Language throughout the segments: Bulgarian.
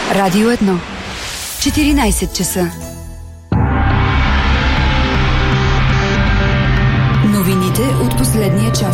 Радио 1. 14 часа. Новините от последния час.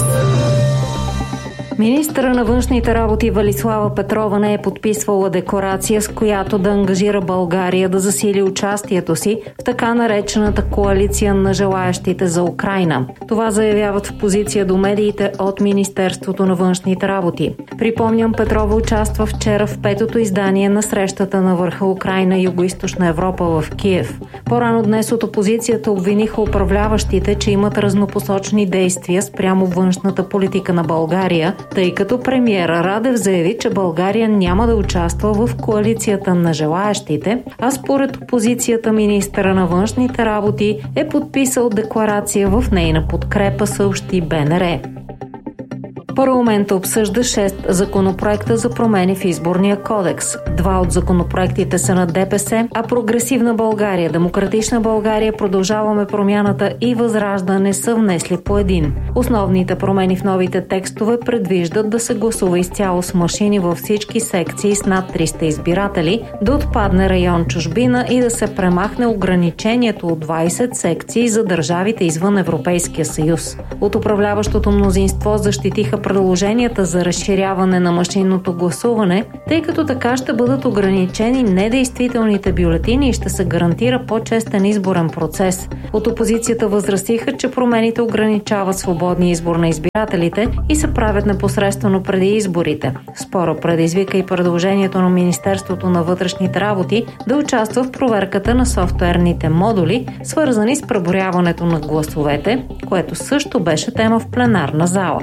Министъра на външните работи Велислава Петрова не е подписвала декларация, с която да ангажира България да засили участието си в така наречената коалиция на желаящите за Украйна. Това заявяват в позиция до медиите от Министерството на външните работи. Припомням, Петрова участва вчера в 5-то издание на срещата на върха Украйна и Югоизточна Европа в Киев. По-рано днес от опозицията обвиниха управляващите, че имат разнопосочни действия спрямо външната политика на България, тъй като премиера Радев заяви, че България няма да участва в коалицията на желаящите, а според опозицията министъра на външните работи е подписал декларация в нейна подкрепа, съобщи БНР. Парламентът обсъжда 6 законопроекта за промени в изборния кодекс. 2 от законопроектите са на ДПС, а Прогресивна България, Демократична България, Продължаваме промяната и Възраждане са внесли по един. Основните промени в новите текстове предвиждат да се гласува изцяло с машини във всички секции с над 300 избиратели, да отпадне район чужбина и да се премахне ограничението от 20 секции за държавите извън Европейския съюз. От управляващото мнозинство защитиха предложенията за разширяване на машинното гласуване, тъй като така ще бъдат ограничени недействителните бюлетини и ще се гарантира по-честен изборен процес. От опозицията възразиха, че промените ограничават свободния избор на избирателите и се правят непосредствено преди изборите. Спора предизвика и предложението на Министерството на вътрешните работи да участва в проверката на софтуерните модули, свързани с преброяването на гласовете, което също беше тема в пленарна зала.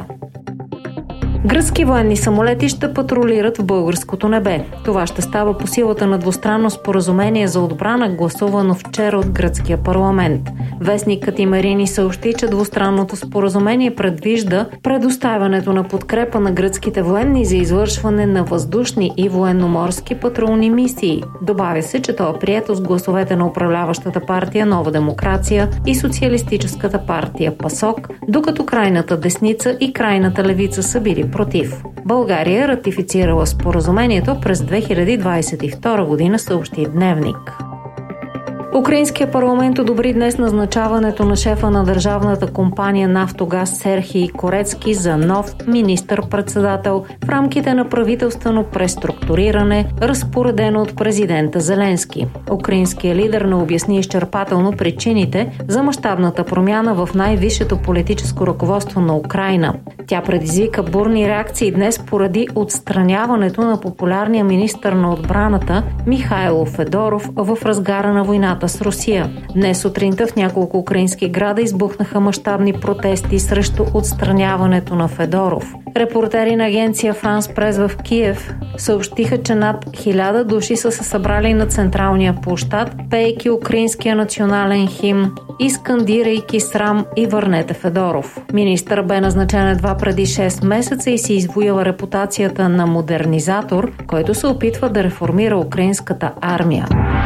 Гръцки военни самолети ще патрулират в българското небе. Това ще става по силата на двустранно споразумение за отбрана, гласувано вчера от гръцкия парламент. Вестникът Имерини съобщи, че двустранното споразумение предвижда предоставянето на подкрепа на гръцките военни за извършване на въздушни и военноморски патрулни мисии. Добавя се, че то е прието с гласовете на управляващата партия Нова демокрация и социалистическата партия ПАСОК, докато крайната десница и крайната левица са били против. България ратифицирала споразумението през 2022 година, съобщи Дневник. Украинският парламент одобри днес назначаването на шефа на държавната компания Нафтогаз Серхий Корецки за нов министър-председател в рамките на правителствено преструктуриране, разпоредено от президента Зеленски. Украинският лидер не обясни изчерпателно причините за мащабната промяна в най-висшето политическо ръководство на Украйна. Тя предизвика бурни реакции днес поради отстраняването на популярния министър на отбраната Михайло Федоров в разгара на войната с Русия. Днес сутринта в няколко украински града избухнаха мащабни протести срещу отстраняването на Федоров. Репортери на агенция Франс Прес в Киев съобщиха, че над 1000 души са се събрали на централния площад, пеейки украинския национален химн и скандирайки "Срам и върнете Федоров". Министър бе назначен едва преди 6 месеца и си извоюва репутацията на модернизатор, който се опитва да реформира украинската армия.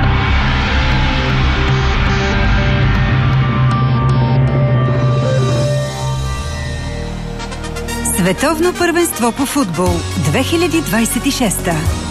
Световно първенство по футбол 2026.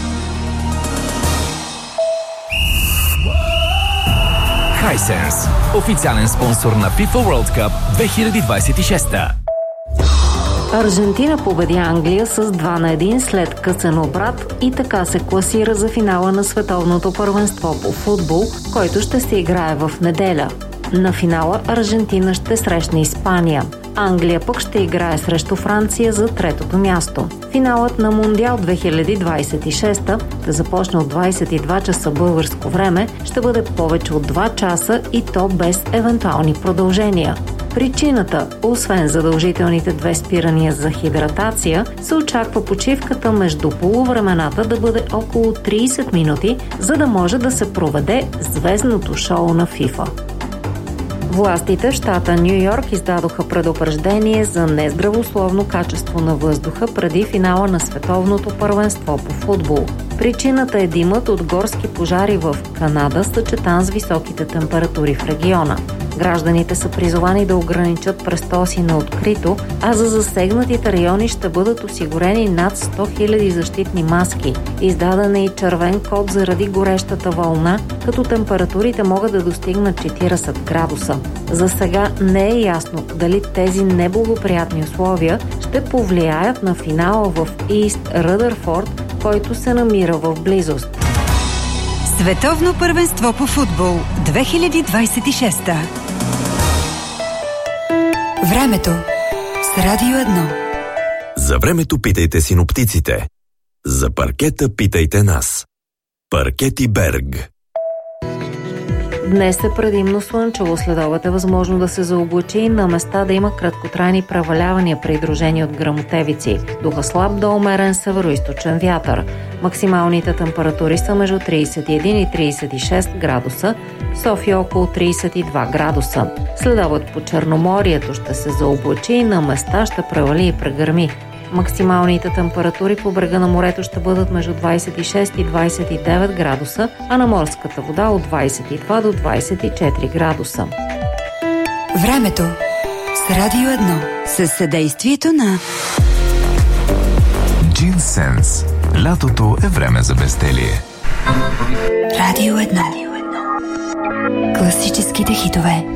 Hisense, официален спонсор на FIFA World Cup 2026. Аржентина победи Англия с 2-1 след късен обрат и така се класира за финала на световното първенство по футбол, който ще се играе в неделя. На финала Аржентина ще срещне Испания. Англия пък ще играе срещу Франция за третото място. Финалът на Мондиал 2026 да започне от 22 часа българско време, ще бъде повече от 2 часа и то без евентуални продължения. Причината, освен задължителните 2 спирания за хидратация, се очаква почивката между полувремената да бъде около 30 минути, за да може да се проведе звездното шоу на FIFA. Властите в щата Ню Йорк издадоха предупреждение за нездравословно качество на въздуха преди финала на световното първенство по футбол. Причината е димът от горски пожари в Канада, съчетан с високите температури в региона. Гражданите са призвани да ограничат престоя си на открито, а за засегнатите райони ще бъдат осигурени над 100 000 защитни маски. Издаден е и червен код заради горещата вълна, като температурите могат да достигнат 40 градуса. За сега не е ясно дали тези неблагоприятни условия ще повлияят на финала в Ист Ръдърфорд, който се намира в близост. Световно първенство по футбол 2026. Времето с Радио 1. За времето питайте синоптиците. За паркета питайте нас. Паркети Берг. Днес е предимно слънчево, следобед е възможно да се заоблачи и на места да има краткотрайни превалявания, придружени от гръмотевици. Духа слаб до умерен североизточен вятър. Максималните температури са между 31 и 36 градуса, София около 32 градуса. Следобед по Черноморието ще се заоблачи и на места ще превали и прегърми. Максималните температури по брега на морето ще бъдат между 26 и 29 градуса, а на морската вода от 22 до 24 градуса. Времето с Радио 1 със съдействието на Джинсенс. Лятото е време за безделие. Радио 1. Класическите хитове.